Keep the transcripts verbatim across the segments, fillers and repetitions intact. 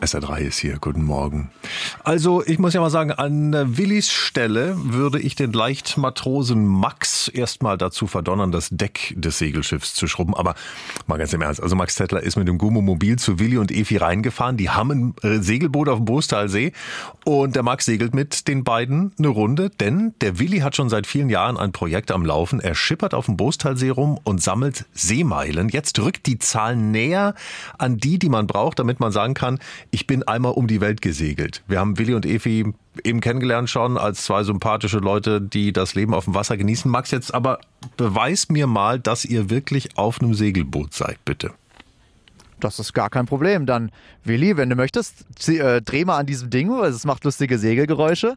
S R drei ist hier, guten Morgen. Also ich muss ja mal sagen, an Willis Stelle würde ich den Leichtmatrosen Max erstmal dazu verdonnern, das Deck des Segelschiffs zu schrubben. Aber mal ganz im Ernst, also Max Zettler ist mit dem Gummomobil zu Willi und Evi reingefahren. Die haben ein Segelboot auf dem Boostalsee und der Max segelt mit den beiden eine Runde, denn der Willi hat schon seit vielen Jahren ein Projekt am Laufen. Er schippert auf dem Boostalsee rum und sammelt Seemeilen. Jetzt rückt die Zahl näher an die, die man braucht, damit man sagen kann, ich bin einmal um die Welt gesegelt. Wir haben Willi und Evi eben kennengelernt schon als zwei sympathische Leute, die das Leben auf dem Wasser genießen. Max, jetzt aber beweis mir mal, dass ihr wirklich auf einem Segelboot seid, bitte. Das ist gar kein Problem. Dann, Willi, wenn du möchtest, zieh, äh, dreh mal an diesem Ding, weil es macht lustige Segelgeräusche.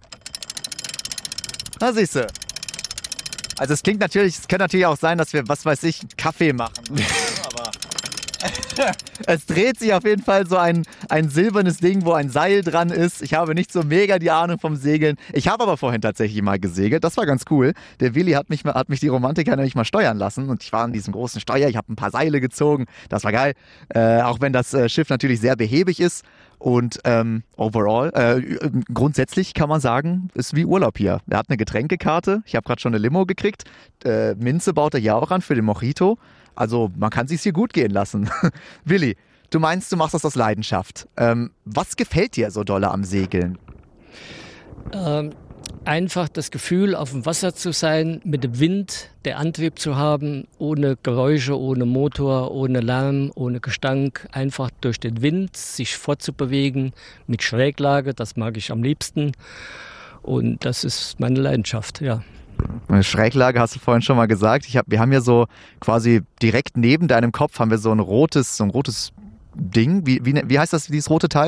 Na, siehst du. Also es klingt natürlich, es kann natürlich auch sein, dass wir, was weiß ich, Kaffee machen. Aber es dreht sich auf jeden Fall so ein, ein silbernes Ding, wo ein Seil dran ist. Ich habe nicht so mega die Ahnung vom Segeln. Ich habe aber vorhin tatsächlich mal gesegelt. Das war ganz cool. Der Willi hat mich, hat mich die Romantiker nämlich mal steuern lassen. Und ich war an diesem großen Steuer. Ich habe ein paar Seile gezogen. Das war geil. Äh, auch wenn das äh, Schiff natürlich sehr behäbig ist. Und ähm, overall, äh, grundsätzlich kann man sagen, ist wie Urlaub hier. Er hat eine Getränkekarte. Ich habe gerade schon eine Limo gekriegt. Äh, Minze baut er hier auch an für den Mojito. Also man kann sich's hier gut gehen lassen. Willi, du meinst, du machst das aus Leidenschaft. Ähm, was gefällt dir so dolle am Segeln? Ähm, einfach das Gefühl, auf dem Wasser zu sein, mit dem Wind, der Antrieb zu haben, ohne Geräusche, ohne Motor, ohne Lärm, ohne Gestank. Einfach durch den Wind sich fortzubewegen mit Schräglage, das mag ich am liebsten. Und das ist meine Leidenschaft, ja. Schräglage hast du vorhin schon mal gesagt. Ich hab, wir haben ja so quasi direkt neben deinem Kopf haben wir so ein rotes, so ein rotes Ding. Wie, wie, wie heißt das, dieses rote Teil?